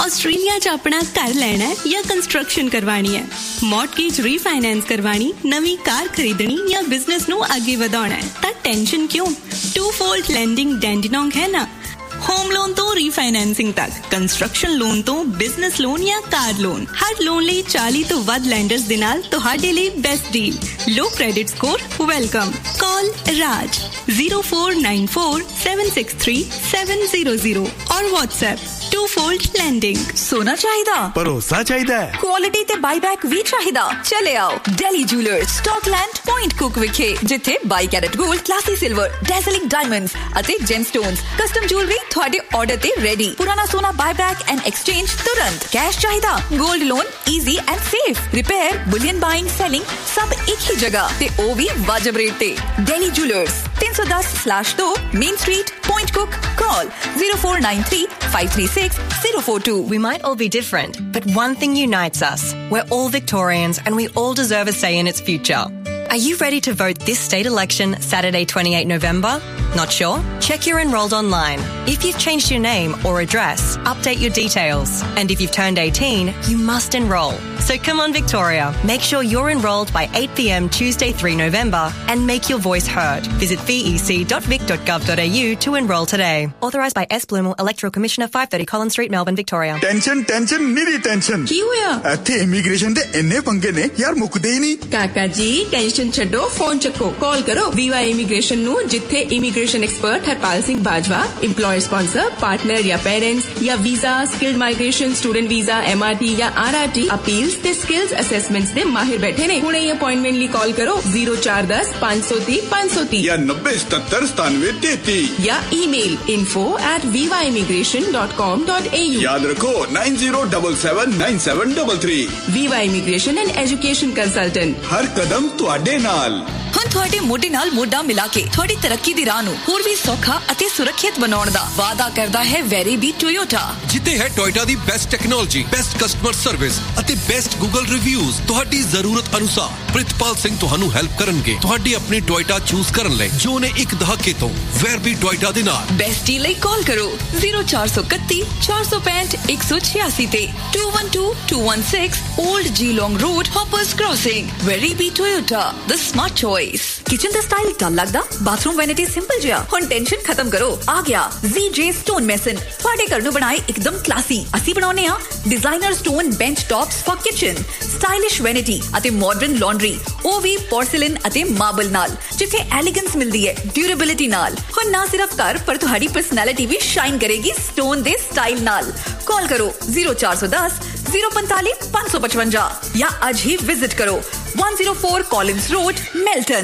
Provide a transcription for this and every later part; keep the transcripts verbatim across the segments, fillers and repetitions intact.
Australia 'ਚ ਆਪਣਾ ਘਰ ਲੈਣਾ ਹੈ ਜਾਂ ਕੰਸਟਰਕਸ਼ਨ ਕਰਵਾਣੀ ਹੈ, ਮੌਰਟਗੇਜ ਰੀਫਾਈਨੈਂਸ ਕਰਵਾਣੀ, ਨਵੀਂ ਕਾਰ ਖਰੀਦਣੀ ਜਾਂ ਬਿਜ਼ਨਸ ਨੂੰ ਅੱਗੇ ਵਧਾਉਣਾ ਹੈ ਤਾਂ ਟੈਨਸ਼ਨ ਕਿਉਂ? ਟੂ ਫੋਲਡ ਲੈਂਡਿੰਗ ਡੈਂਡੀਨੋਂਗ ਹੈ ਨਾ। ਹੋਮ ਲੋਨ ਤੋਂ ਰੀਫਾਈਨੈਂਸਿੰਗ ਤੱਕ, ਕੰਸਟਰਕਸ਼ਨ ਲੋਨ ਤੋਂ ਬਿਜ਼ਨਸ ਲੋਨ ਜਾਂ ਕਾਰ ਲੋਨ, ਹਰ ਲੋਨ ਲਈ ਚਾਲੀ ਤੋਂ ਵੱਧ ਲੈਂਡਰਸ ਦੇ ਨਾਲ ਤੁਹਾਡੇ ਲਈ ਬੈਸਟ ਡੀਲ। ਲੋ ਕ੍ਰੈਡਿਟ ਸਕੋਰ ਵੈਲਕਮ। ਕਾਲ ਰਾਜ zero four nine four seven six three seven zero zero और WhatsApp टू फोल्ड लैंडिंग। सोना चाहिदा, भरोसा चाहिदा है, क्वालिटी ते बाईबैक भी चाहिदा। चले आओ daily jewellers Scotland point cook विखे, जिथे by carat gold, classy silver, डेज़लिंग diamonds अते जेमस्टोन्स, कस्टम ज्वेलरी ਤੁਹਾਡੇ ਆਰਡਰ ਤੇ ਰੈਡੀ। ਪੁਰਾਣਾ ਸੋਨਾ ਬਾਈਬੈਕ ਐਂਡ ਐਕਸਚੇਂਜ ਤੁਰੰਤ। ਕੈਸ਼ ਚਾਹੀਦਾ, 골ਡ loan easy and safe. Repair, bullion buying, selling ਸਭ ਇੱਕ ਹੀ ਜਗ੍ਹਾ ਤੇ ਉਹ ਵੀ ਵਾਜਬ ਰੇਟ ਤੇ। ਡੈਲੀ ਜੂਲਰਸ तीन सौ दस स्लैश दो main street, point cook. Call zero four nine three five three six zero four two. We might all be different, but one thing unites us. We're all Victorians and we all deserve a say in its future. Are you ready to vote this state election Saturday twenty-eighth November? Not sure? Check you're enrolled online. If you've changed your name or address, update your details. And if you've turned eighteen, you must enrol. So come on, Victoria. Make sure you're enrolled by eight p.m. Tuesday three November and make your voice heard. Visit v e c dot vic dot gov dot a u to enrol today. Authorised by S. Blumel, Electoral Commissioner, five thirty Collins Street, Melbourne, Victoria. Tension, tension, निरी tension. ਕੀ ਹੋਇਆ? ਇੱਥੇ immigration ਦੇ ਇੰਨੇ ਪੰਗੇ ਨੇ ਯਾਰ, ਮੁੱਕਦੇ ਹੀ ਨਹੀਂ। ਕਾਕਾ ਜੀ ਟੈਨਸ਼ਨ ਛੱਡੋ, ਫੋਨ ਚੱਕੋ, ਕਾਲ ਕਰੋ V Y ਇਮੀਗ੍ਰੇਸ਼ਨ ਨੂੰ, ਜਿੱਥੇ immigration expert Harpal Singh Bajwa, employer sponsor, partner ਜਾਂ ਪੈਰੈਂਟਸ ਜਾਂ visa, skilled migration, student visa, M R T ਜਾਂ R R T ਅਪੀਲਸ ਤੇ ਸਕਿਲਸ ਅਸੈਸਮੈਂਟਸ ਦੇ ਮਾਹਿਰ ਬੈਠੇ ਨੇ। ਹੁਣੇ ਹੀ ਅਪਾਇੰਟਮੈਂਟ ਲਈ ਕਾਲ ਕਰੋ zero four one zero five zero three five zero three ਜਾਂ ਨੱਬੇ ਸਤੱਤਰ ਸਤਾਨਵੇਂ ਤੇਤੀ ਜਾਂ email info at v y immigration dot com dot a u। ਯਾਦ ਰੱਖੋ nine zero seven seven nine seven three three। V Y immigration and education consultant, ਹਰ ਕਦਮ ਤੁਹਾਡੇ ਨਾਲ। ਹੁਣ ਤੁਹਾਡੇ ਮੋਢੇ ਨਾਲ ਮੋਢਾ ਮਿਲਾ ਕੇ ਤੁਹਾਡੀ ਤਰੱਕੀ ਦੀ ਰਾਹ ਨੂੰ ਹੋਰ ਵੀ ਸੌਖਾ ਅਤੇ ਸੁਰੱਖਿਅਤ ਬਣਾਉਣ ਦਾ ਵਾਅਦਾ ਕਰਦਾ ਹੈ ਵੈਰੀਬੀ ਟੋਯੋਟਾ, ਜਿੱਥੇ ਹੈ ਟੋਯੋਟਾ ਦੀ best technology, best customer service ਅਤੇ ਬੈਸਟ ਗੂਗਲ ਰਿਵਿਊਜ਼। ਤੁਹਾਡੀ ਜ਼ਰੂਰਤ ਅਨੁਸਾਰ ਪ੍ਰਿਤਪਾਲ ਸਿੰਘ ਤੁਹਾਨੂੰ ਹੈਲਪ ਕਰਨਗੇ ਤੁਹਾਡੀ ਆਪਣੀ ਟੋਯੋਟਾ ਚੂਜ਼ ਕਰਨ ਲਈ, ਜੋ ਨੇ ਇੱਕ ਦਹਾਕੇ ਤੋਂ ਵੈਰਬੀ ਟੋਯੋਟਾ ਦੇ ਨਾਲ। ਬੈਸਟੀ ਲਈ ਕਾਲ ਕਰੋ zero four three one four four five one one six six ਤੇ two one two two one six Old Geelong Road, Hoppers Crossing। ਵੈਰੀਬੀ Toyota, the smart choice। Kitchen the style ਡਲ ਲੱਗਦਾ, ਬਾਥਰੂਮ ਵੈਨਿਟੀ ਸਿੰਪਲ ਜਿਹਾ। ਹੁਣ tension ਖਤਮ ਕਰੋ, ਆ ਗਿਆ Z J Stone Mason, ਤੁਹਾਡੇ ਘਰ ਨੂੰ ਬਣਾਏ ਇੱਕਦਮ ਕਲਾਸੀ। ਅਸੀਂ ਬਣਾਉਨੇ ਆ designer stone bench tops for kitchen, stylish vanity ਅਤੇ ਮਾਡਰਨ ਲਾਂਡਰੀ, ਉਹ ਵੀ ਪੋਰਸਲਿਨ ਅਤੇ ਮਾਰਬਲ ਨਾਲ, ਜਿੱਥੇ ਐਲੀਗੈਂਸ ਮਿਲਦੀ ਹੈ ਡਿਊਰੇਬਿਲਿਟੀ ਨਾਲ। ਹੁਣ ਨਾ ਸਿਰਫ ਘਰ ਪਰ ਤੁਹਾਡੀ ਪਰਸਨੈਲਿਟੀ ਵੀ ਸ਼ਾਈਨ ਕਰੇਗੀ ਸਟੋਨ ਦੇ ਸਟਾਈਲ ਨਾਲ। ਕਾਲ ਕਰੋ zero four one zero zero four five five five five ਜਾਂ ਅੱਜ ਹੀ ਵਿਜ਼ਿਟ ਕਰੋ one oh four Collins Road, Melton।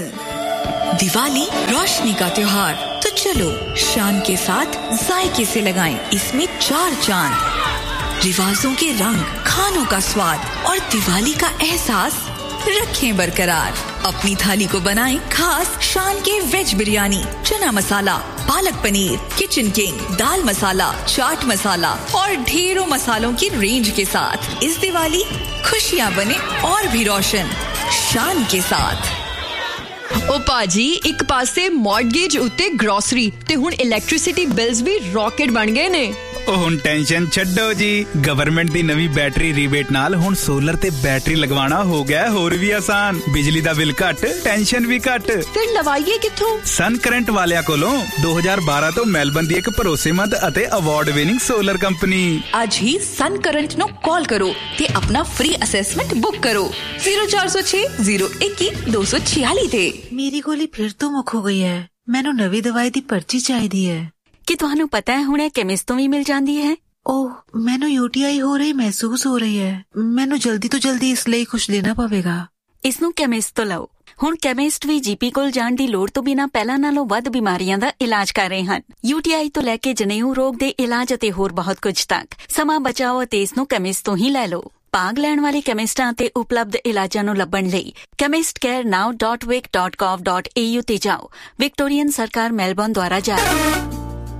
Diwali रोशनी का त्योहार, तो चलो शान के साथ जायके से लगाएं इसमें चार चांद। रिवाजों के रंग, खानों का स्वाद और दिवाली का एहसास रखें बरकरार। अपनी थाली को बनाएं खास शान के वेज बिरयानी, चना मसाला, पालक पनीर, किचन किंग, दाल मसाला, चाट मसाला और ढेरों मसालों की रेंज के साथ। इस दिवाली खुशियां बने और भी रोशन शान के साथ। ओ पाजी, एक पासे मॉर्टगेज उत्ते ग्रोसरी ते हुण इलेक्ट्रिसिटी बिल्स भी रॉकेट बन गए ने। ਉਹ ਹੁਣ ਟੈਨਸ਼ਨ ਛੱਡੋ ਜੀ, ਗਵਰਨਮੈਂਟ ਦੀ ਨਵੀਂ ਬੈਟਰੀ ਰੀਬੇਟ ਨਾਲ ਹੁਣ ਸੋਲਰ ਤੇ ਬੈਟਰੀ ਲਗਵਾਉਣਾ ਹੋ ਗਿਆ ਹੋਰ ਵੀ ਆਸਾਨ। ਬਿਜਲੀ ਦਾ ਬਿੱਲ ਘੱਟ, ਟੈਨਸ਼ਨ ਵੀ ਘੱਟ। ਫਿਰ ਲਵਾਈਏ ਕਿੱਥੋਂ? ਸਨ ਕਰੰਟ ਵਾਲਿਆਂ ਕੋਲੋਂ ਦੋ ਹਜ਼ਾਰ ਬਾਰਾਂ ਤੋਂ ਮੈਲਬਨ ਦੀ ਇੱਕ ਭਰੋਸੇਮੰਦ ਅਤੇ ਅਵਾਰਡ ਵਿਨਿੰਗ ਸੋਲਰ ਕੰਪਨੀ। ਅੱਜ ਹੀ ਸਨ ਕਰੰਟ ਨੂੰ ਕਾਲ ਕਰੋ ਤੇ ਆਪਣਾ ਫ੍ਰੀ ਅਸੈਸਮੈਂਟ ਬੁੱਕ ਕਰੋ zero four zero six zero one one two six four six ਤੇ। ਮੇਰੀ ਗੋਲੀ ਫਿਰ ਤੋਂ ਮੁੱਕ ਹੋ ਗਈ ਹੈ, ਮੈਨੂੰ ਨਵੀਂ ਦਵਾਈ ਦੀ ਪਰਚੀ ਚਾਹੀਦੀ ਹੈ। ਕਿ ਤੁਹਾਨੂੰ ਪਤਾ ਹੈ ਹੁਣ ਇਹ ਕੈਮਿਸਟ ਤੋਂ ਵੀ ਮਿਲ ਜਾਂਦੀ ਹੈ? ਓਹ, ਮੈਨੂੰ ਯੂ ਟੀ ਆਈ ਹੋ ਰਹੀ ਮਹਿਸੂਸ ਹੋ ਰਹੀ ਹੈ, ਮੈਨੂੰ ਜਲਦੀ ਤੋਂ ਜਲਦੀ ਇਸ ਲਈ ਕੁਝ ਦੇਣਾ ਪਵੇਗਾ। ਇਸ ਨੂੰ ਕੈਮਿਸਟ ਤੋਂ ਲਓ। ਹੁਣ ਕੈਮਿਸਟ ਵੀ ਜੀਪੀ ਕੋਲ ਜਾਣ ਦੀ ਲੋੜ ਤੋਂ ਬਿਨਾਂ ਪਹਿਲਾਂ ਨਾਲੋਂ ਵੱਧ ਬਿਮਾਰੀਆਂ ਦਾ ਇਲਾਜ ਕਰ ਰਹੇ ਹਨ। ਯੂ ਟੀ ਆਈ ਤੋਂ ਲੈ ਕੇ ਜਨੇਊ ਰੋਗ ਦੇ ਇਲਾਜ ਅਤੇ ਹੋਰ ਬਹੁਤ ਕੁਝ ਤੱਕ। ਸਮਾਂ ਬਚਾਓ ਅਤੇ ਇਸ ਨੂੰ ਕੈਮਿਸਟ ਤੋਂ ਹੀ ਲੈ ਲਓ। ਭਾਗ ਲੈਣ ਵਾਲੇ ਕੈਮਿਸਟਾਂ ਤੇ ਉਪਲਬਧ ਇਲਾਜਾਂ ਨੂੰ ਲੱਭਣ ਲਈ ਕੈਮਿਸਟ ਕੇਅਰ ਨਾਓ ਡਾਟ ਵਿਕ dot gov dot A you ਤੇ ਜਾਓ। ਵਿਕਟੋਰੀਅਨ ਸਰਕਾਰ ਮੈਲਬੌਰਨ ਦੁਆਰਾ ਜਾਰੀ।